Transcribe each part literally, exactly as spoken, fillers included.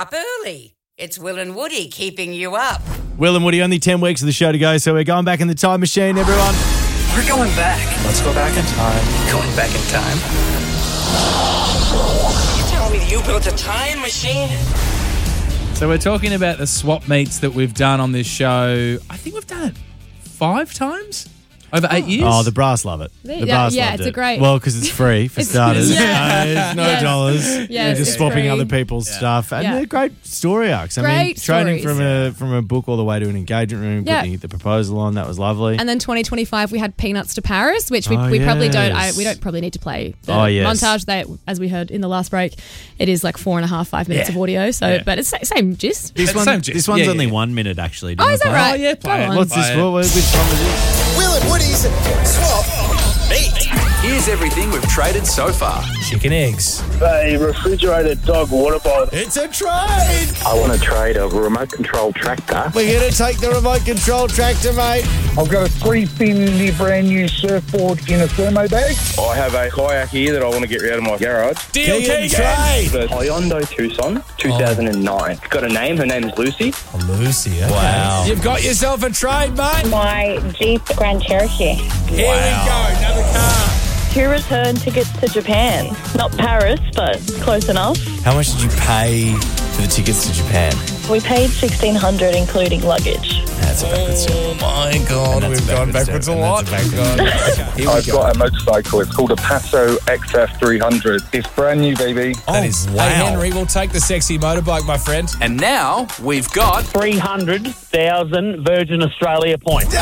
up early. It's Will and Woody keeping you up. Will and Woody, only ten weeks of the show to go, so we're going back in the time machine, everyone. We're going back. Let's go back in time. Going back in time. You telling me that you built a time machine? So we're talking about the swap meets that we've done on this show. I think we've done it five times over eight years. Oh, the brass love it. The Yeah, brass yeah, loved it's a it. great- Well, because it's free for starters. Yeah. Uh, there's no Yes. dollars. Yes, You're just it's swapping free. other people's stuff. And Yeah. they're great story arcs. I mean, Great training stories. from a from a book all the way to an engagement room, Yeah. putting the proposal on, that was lovely. And then twenty twenty-five, we had Peanuts to Paris, which we, Oh, we probably don't. I, yes. we don't probably need to play the Oh, yes. montage. That, as we heard in the last break, it is like four and a half, five minutes Yeah. of audio. So, Yeah. but it's the same gist. this It's one, same gist. this one's Yeah, only yeah. one minute, actually. Oh, is that right? Oh, yeah, play Go it. on. What's this Play for? Which one is this? Will and Woody's Swap Meet. Here's everything we've traded so far. Chicken eggs. A refrigerated dog water bottle. It's a trade! I want to trade a remote control tractor. We're here to take the remote control tractor, mate. I've got a three fifty brand new surfboard in a thermo bag. I have a kayak here that I want to get rid of my garage. Deal, Keegan, Keegan. trade! The Hyundai Tucson, two thousand nine. It's got a name. Her name is Lucy. Lucy. Okay. Wow. You've got yourself a trade, mate. My Jeep Grand Cherokee. Here we go, another car. Two return tickets to Japan. Not Paris, but close enough. How much did you pay for the tickets to Japan? We paid sixteen hundred dollars including luggage. That's a backwards step. Oh my God, And that's we've a gone backwards backwards a step, and lot. that's a We've gone- Okay, here we I've go. got a motorcycle. It's called a Passo X F three hundred. It's brand new, baby. That is wow. Hey, Henry, we'll take the sexy motorbike, my friend. And now we've got three hundred thousand Virgin Australia points.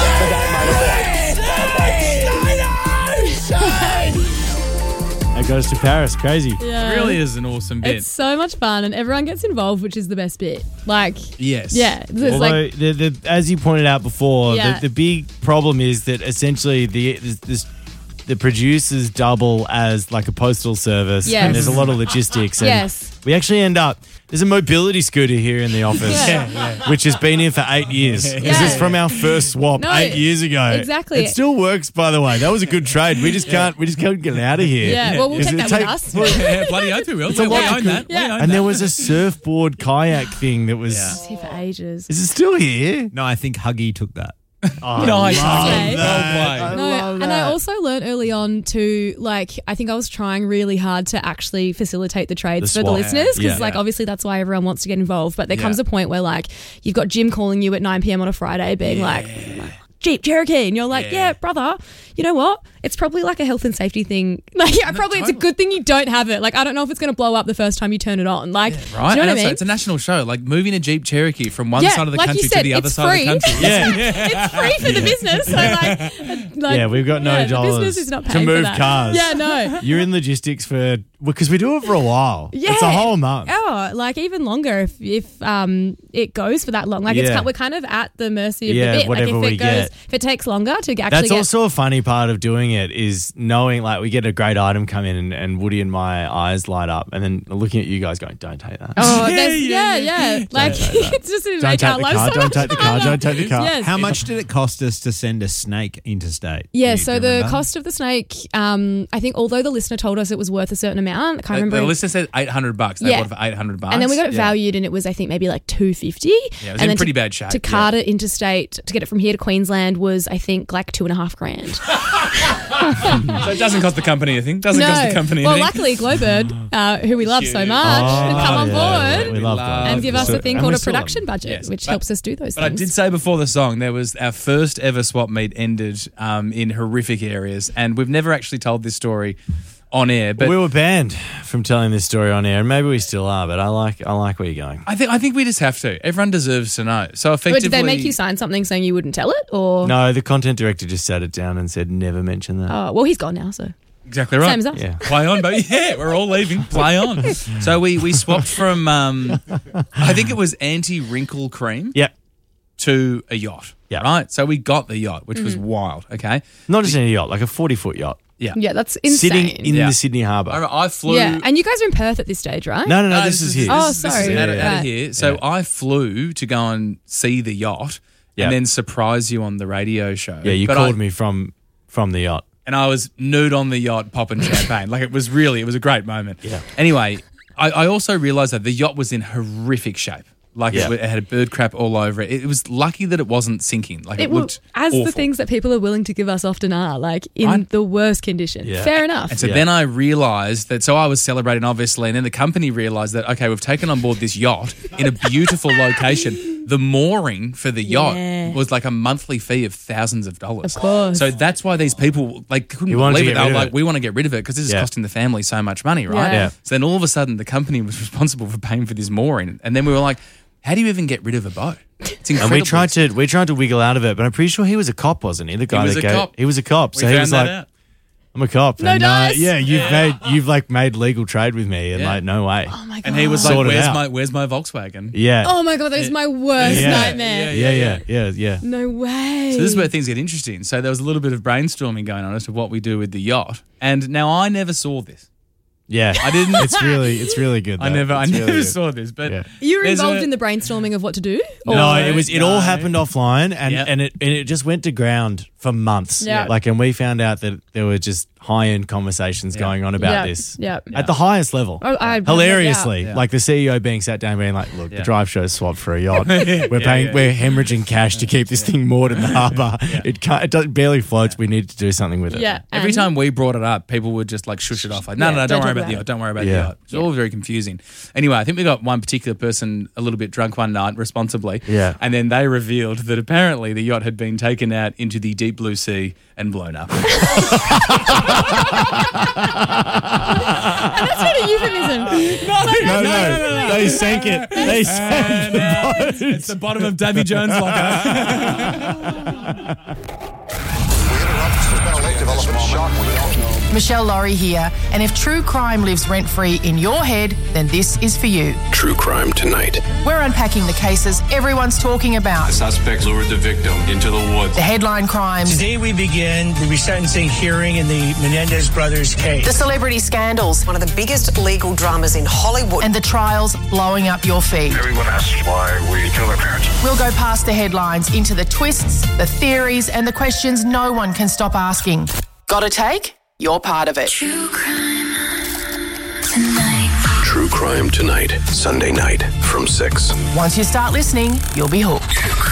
That goes to Paris. Crazy. Yeah. It really is an awesome bit. It's so much fun, and everyone gets involved, which is the best bit. Like, Yes. yeah, it's Although, like the, the, as you pointed out before, Yeah. the, the big problem is that essentially the this, this, the producers double as like a postal service, Yes. and there's a lot of logistics. And Yes. we actually end up. There's a mobility scooter here in the office, Yeah. which has been here for eight years. This Yeah. is from our first swap No, eight years ago. exactly. It still works, by the way. That was a good trade. We just can't. We just can't get it out of here. yeah. Well, we'll Is take it that with us. Yeah, bloody oath we will. a We lot of own good- that. We Yeah. own And that. there was a surfboard kayak thing that was. It's here for ages. Is it still here? No, I think Huggy took that. Oh, Nice. I love Okay. that. Well I played. No, love and I that. also learned early on to like. I think I was trying really hard to actually facilitate the trades The for the swap. listeners because, Yeah. like, obviously that's why everyone wants to get involved. But there Yeah. comes a point where, like, you've got Jim calling you at nine p.m. on a Friday, being like, Jeep Cherokee, and you're like, yeah. Yeah. brother, you know what? It's probably like a health and safety thing. Like, yeah, probably it's a totally. good thing you don't have it. Like, I don't know if it's going to blow up the first time you turn it on. Like, Right? do you know And what I also, mean? it's a national show. Like moving a Jeep Cherokee from one Yeah, side of the like you country said, to the other it's side free. of the country. Yeah. It's free for the business. So, like, like, Yeah, we've got no yeah, dollars The business is not to paying for move that. cars. Yeah, no. You're in logistics for because we do it for a while. Yeah. It's a whole month. Oh, like even longer if if um it goes for that long. Like it's Yeah. ki- we're kind of at the mercy of Yeah, the bit. whatever like if we it goes, get. if it takes longer to actually That's get. also a funny part of doing it is knowing like we get a great item come in and, and Woody and my eyes light up and then looking at you guys going, don't take that. Oh, Yeah, there's, yeah, yeah, yeah. Like it's just it Don't make take our the lives car, so don't much take the car, harder. don't take the car. Yes. How much did it cost us to send a snake interstate? Yeah, Do you- so do you the remember? cost of the snake, um, I think although the listener told us it was worth a certain amount, I can't The, remember. the listener said eight hundred bucks. They Yeah. bought it for eight hundred bucks. and then we got it Yeah. valued, and it was I think maybe like two fifty. Yeah, it was and in then pretty to, bad shape. To yeah. cart it interstate to get it from here to Queensland was I think like two and a half grand. So it doesn't cost the company anything. Doesn't no, cost the company well, anything. luckily Glowbird, uh, who we love so Huge. much, Oh, come on yeah, board we love love that. and give us So- a thing and called we a still love production budget, Yes, which but- helps us do those But I things. did say before the song, there was our first ever swap meet ended um, in horrific areas, and we've never actually told this story on air. But we were banned from telling this story on air, and maybe we still are. But I like, I like where you're going. I think I think we just have to. Everyone deserves to know. So But effectively, did they make you sign something saying you wouldn't tell it, or No, the content director just sat it down and said, never mention that. Oh, well, he's gone now, so exactly right? same as us. Yeah. Play on, baby. Yeah, we're all leaving. Play on. So we we swapped from um, I think it was anti-wrinkle cream Yep. to a yacht. Yeah. Right. So we got the yacht, which was wild. Okay. Not just any yacht, like a forty-foot yacht. Yeah. Yeah, that's insane. Sitting in Yeah. the Sydney Harbour. I, I flew. yeah, and you guys are in Perth at this stage, right? No, no, no, No, this, is here. Oh, this is- this is sorry. out, of- out of Right. here. So Yeah. I flew to go and see the yacht Yeah. and then surprise you on the radio show. Yeah, you But called I, me from from the yacht. and I was nude on the yacht popping champagne. Like it was really, it was a great moment. Yeah. Anyway, I, I also realised that the yacht was in horrific shape. Like Yeah. it, it had bird crap all over it. It was lucky that it wasn't sinking. Like it, It will, looked as awful. the things that people are willing to give us often are, like in I- the worst condition. Yeah. Fair enough. And so Yeah. then I realised that, so I was celebrating obviously, and then the company realised that, okay, we've taken on board this yacht in a beautiful location. The mooring for the yacht Yeah. was like a monthly fee of thousands of dollars. Of course. So that's why these people, like, couldn't You wanted believe to it. get They rid were of like, it. we want to get rid of it because this is Yeah. costing the family so much money, right? Yeah. Yeah. So then all of a sudden the company was responsible for paying for this mooring. And then we were like, how do you even get rid of a boat? It's And incredible. we tried to we tried to wiggle out of it, but I'm pretty sure he was a cop, wasn't he? The guy was that a gave, cop. He was a cop. We So he found was that like, out. I'm a cop. No and, uh, dice. yeah, you've Yeah. made you've like made legal trade with me, and Yeah. like no way. oh my God. And he was like, Sort it where's out. my, where's my Volkswagen? Yeah. Oh my God, that is my worst Yeah. nightmare. yeah, yeah, yeah, yeah. No way. So this is where things get interesting. So there was a little bit of brainstorming going on as to what we do with the yacht. And now I never saw this. Yeah, I didn't. It's really, it's really good. I though. never, I It's never really good. saw this. But Yeah. You were there's involved a- in the brainstorming of what to do? No, Or- it was. It all happened offline, and Yep. and it and it just went to ground for months. Yeah. Like, and we found out that there were just high end conversations Yeah. going on about Yeah, this. yeah. At the highest level. Oh, I have no Hilariously, doubt. like the C E O being sat down, being like, "Look, Yeah. the drive show's swapped for a yacht. We're Yeah, paying, yeah. we're hemorrhaging cash to keep this thing moored in the harbour. It can't, it does, barely floats. We need to do something with it." Yeah. every and- time we brought it up, people would just like shush it off. Like, no, Yeah, no, no, don't don't worry talk about about the it. yacht. Don't worry about Yeah. the yacht. It's all very confusing. Anyway, I think we got one particular person a little bit drunk one night, responsibly. Yeah. And then they revealed that apparently the yacht had been taken out into the deep blue sea and blown up. That's not a euphemism. No, no, they sank it. They sank the boat. It's the bottom of Davy Jones' locker. Michelle Laurie here, and if true crime lives rent-free in your head, then this is for you. True Crime Tonight. We're unpacking the cases everyone's talking about. The suspects lured the victim into the woods. The headline crimes. Today we begin the resentencing hearing in the Menendez brothers case. The celebrity scandals. One of the biggest legal dramas in Hollywood. And the trials blowing up your feed. Everyone asks why we kill our parents. We'll go past the headlines into the twists, the theories, and the questions no one can stop asking. Got a take? You're part of it. True Crime Tonight. True Crime Tonight. Sunday night from six. Once you start listening, you'll be hooked.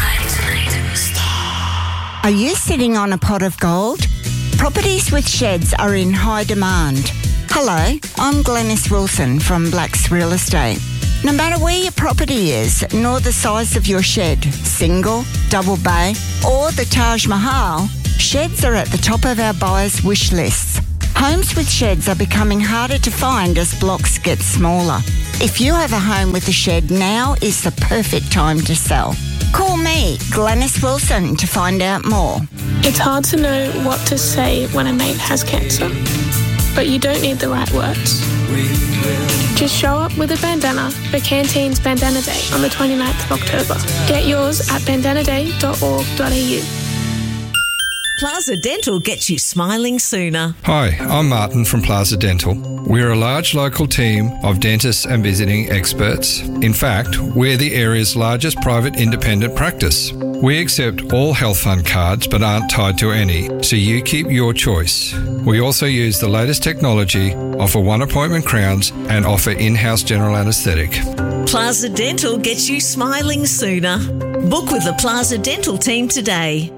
Are you sitting on a pot of gold? Properties with sheds are in high demand. Hello, I'm Glenys Wilson from Blacks Real Estate. No matter where your property is, nor the size of your shed, single, double bay, or the Taj Mahal, sheds are at the top of our buyers' wish lists. Homes with sheds are becoming harder to find as blocks get smaller. If you have a home with a shed, now is the perfect time to sell. Call me, Glenys Wilson, to find out more. It's hard to know what to say when a mate has cancer, but you don't need the right words. Just show up with a bandana for Canteen's Bandana Day on the twenty-ninth of October. Get yours at bandana day dot org dot a u. Plaza Dental gets you smiling sooner. Hi, I'm Martin from Plaza Dental. We're a large local team of dentists and visiting experts. In fact, we're the area's largest private independent practice. We accept all health fund cards but aren't tied to any, so you keep your choice. We also use the latest technology, offer one appointment crowns, and offer in-house general anaesthetic. Plaza Dental gets you smiling sooner. Book with the Plaza Dental team today.